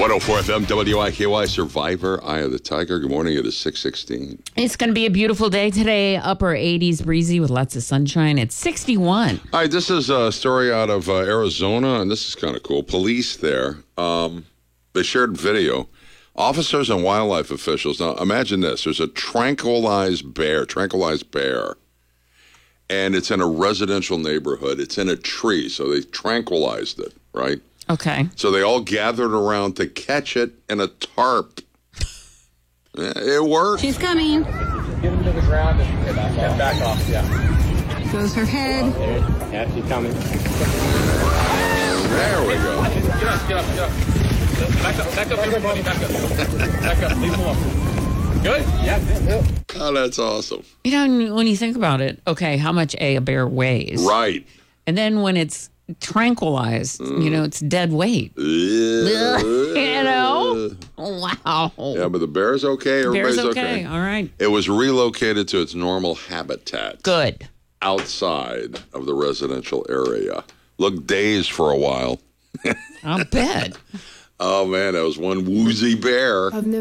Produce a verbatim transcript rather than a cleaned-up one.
one oh four F M, W I K Y, Survivor, Eye of the Tiger. Good morning. It is six sixteen. It's going to be a beautiful day today. Upper eighties, breezy with lots of sunshine. It's sixty-one. All right, this is a story out of uh, Arizona, and this is kind of cool. Police there, um, they shared video. Officers and wildlife officials. Now, imagine this. There's a tranquilized bear, tranquilized bear, and it's in a residential neighborhood. It's in a tree, so they tranquilized it, right? Okay. So they all gathered around to catch it in a tarp. It worked. She's coming. Get him to the ground and, and back, back off, yeah. Goes her head. There, yeah, she's coming. There we go. Get up, get up, get up. Back up, back up, everybody, back up. Back up, leave him alone. Good? Yeah, good. Oh, that's awesome. You know, when you think about it, okay, how much a, a bear weighs. Right. And then when it's tranquilized, mm. you know, it's dead weight. you know? Wow. Yeah, but the bear's okay. Everybody's Bear's okay. okay. All right. It was relocated to its normal habitat. Good. Outside of the residential area. Looked dazed for a while. I'll bet. Oh, man, that was one woozy bear. I've never